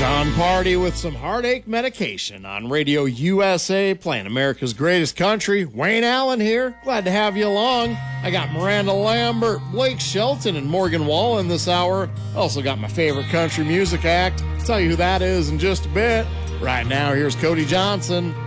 John Party with some heartache medication on Radio USA, playing America's greatest country. Wayne Allen here. Glad to have you along. I got Miranda Lambert, Blake Shelton, and Morgan Wallen this hour. Also got my favorite country music act. I'll tell you who that is in just a bit. Right now, here's Cody Johnson.